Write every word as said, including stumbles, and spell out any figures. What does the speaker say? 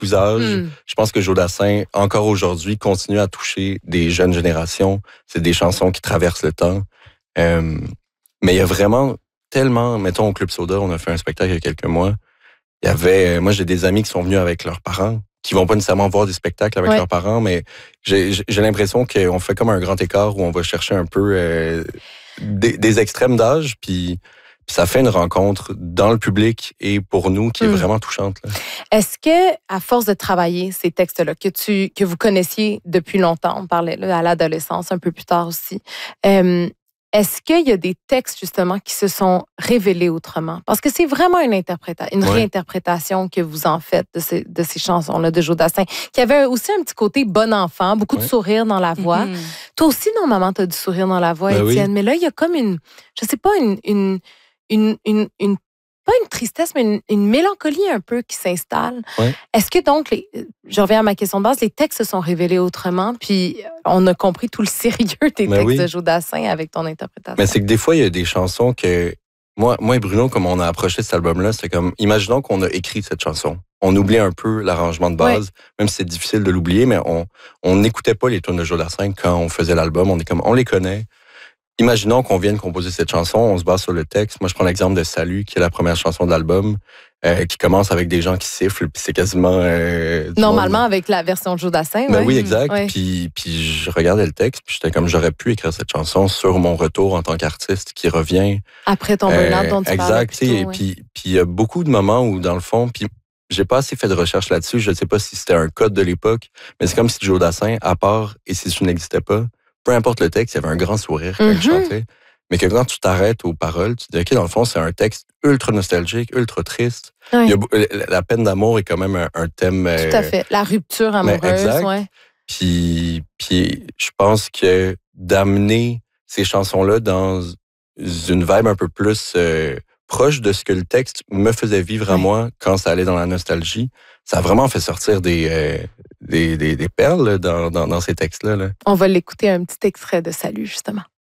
tous âges. Mm. Je pense que Joe Dassin, encore aujourd'hui, continue à toucher des jeunes générations. C'est des chansons qui traversent le temps. Euh, mais il y a vraiment tellement... Mettons, au Club Soda, on a fait un spectacle il y a quelques mois. Il y avait... Moi, j'ai des amis qui sont venus avec leurs parents, qui vont pas nécessairement voir des spectacles avec ouais. leurs parents, mais j'ai, j'ai l'impression qu'on fait comme un grand écart où on va chercher un peu euh, des, des extrêmes d'âge, puis, puis ça fait une rencontre dans le public et pour nous qui est mm. vraiment touchante. Là. Est-ce que, à force de travailler ces textes-là, que tu que vous connaissiez depuis longtemps, on parlait là, à l'adolescence, un peu plus tard aussi, euh, est-ce qu'il y a des textes, justement, qui se sont révélés autrement? Parce que c'est vraiment une, interpréta- une ouais. réinterprétation que vous en faites de ces, de ces chansons-là de Joe Dassin, qui avait aussi un petit côté bon enfant, beaucoup ouais. de sourire dans la voix. Mm-hmm. Toi aussi, normalement, tu as du sourire dans la voix, ben Étienne. Oui. Mais là, il y a comme une, je sais pas, une, une, une, une, une pas une tristesse, mais une, une mélancolie un peu qui s'installe. Ouais. Est-ce que donc, les, je reviens à ma question de base, les textes se sont révélés autrement, puis on a compris tout le sérieux des mais textes oui. de Joe Dassin avec ton interprétation? Mais c'est que des fois, il y a des chansons que... Moi, moi et Bruno, comme on a approché cet album-là, c'est comme, imaginons qu'on a écrit cette chanson. On oublie un peu l'arrangement de base, ouais. même si c'est difficile de l'oublier, mais on on n'écoutait pas les tunes de Joe Dassin quand on faisait l'album. On est comme, on les connaît. Imaginons qu'on vienne composer cette chanson, on se base sur le texte. Moi, je prends l'exemple de Salut, qui est la première chanson de l'album, euh, qui commence avec des gens qui sifflent, puis c'est quasiment... Euh, Normalement, monde. Avec la version de Joe Dassin. Ben ouais. oui, exact. Ouais. Puis, puis je regardais le texte, puis j'étais comme, j'aurais pu écrire cette chanson sur mon retour en tant qu'artiste qui revient. Après ton burn-out dont tu parlais exact. Et ouais. puis, puis il y a beaucoup de moments où, dans le fond, puis j'ai pas assez fait de recherche là-dessus, je ne sais pas si c'était un code de l'époque, mais c'est comme si Joe Dassin, à part « Et si tu n'existais pas », peu importe le texte, il y avait un grand sourire quand mm-hmm. il chantait. Mais que quand tu t'arrêtes aux paroles, tu te dis, OK, dans le fond, c'est un texte ultra nostalgique, ultra triste. Oui. Il y a, la peine d'amour est quand même un, un thème... Tout à fait. La rupture amoureuse, exact. Ouais. Puis, puis je pense que d'amener ces chansons-là dans une vibe un peu plus euh, proche de ce que le texte me faisait vivre à oui. moi quand ça allait dans la nostalgie, ça a vraiment fait sortir des, euh, des, des, des perles dans, dans, dans ces textes-là. Là. On va l'écouter un petit extrait de Salut, justement.